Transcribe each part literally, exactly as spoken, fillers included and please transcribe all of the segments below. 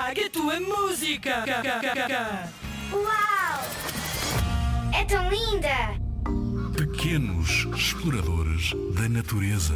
Apaga a tua música! Uau! É tão linda! Pequenos exploradores da natureza.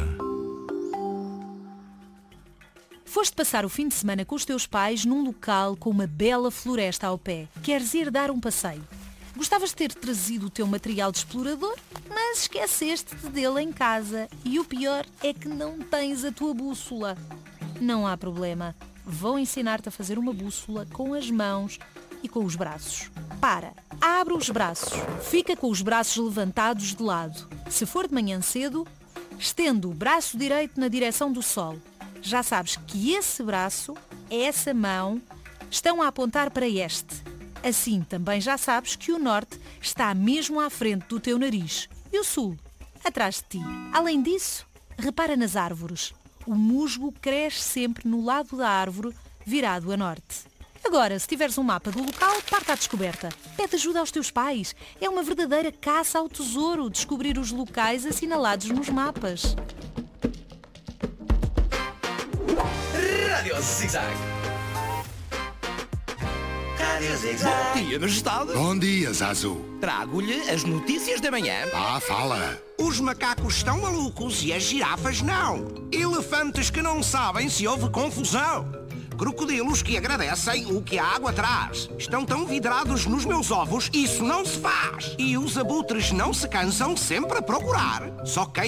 Foste passar o fim de semana com os teus pais num local com uma bela floresta ao pé. Queres ir dar um passeio? Gostavas de ter trazido o teu material de explorador, mas esqueceste-te dele em casa. E o pior é que não tens a tua bússola. Não há problema. Vou ensinar-te a fazer uma bússola com as mãos e com os braços. Para, abre os braços. Fica com os braços levantados de lado. Se for de manhã cedo, estende o braço direito na direção do sol. Já sabes que esse braço, essa mão, estão a apontar para este. Assim também já sabes que o norte está mesmo à frente do teu nariz e o sul, atrás de ti. Além disso, repara nas árvores. O musgo cresce sempre no lado da árvore, virado a norte. Agora, se tiveres um mapa do local, parte à descoberta. Pede ajuda aos teus pais. É uma verdadeira caça ao tesouro descobrir os locais assinalados nos mapas. Rádio Zig-Zag. Rádio Zig-Zag. Bom dia, Majestade. Bom dia, Zazu. Trago-lhe as notícias da manhã. Ah, fala. Os macacos estão malucos e as girafas não. Elefantes que não sabem se houve confusão. Crocodilos que agradecem o que a água traz. Estão tão vidrados nos meus ovos, isso não se faz. E os abutres não se cansam sempre a procurar. Só quem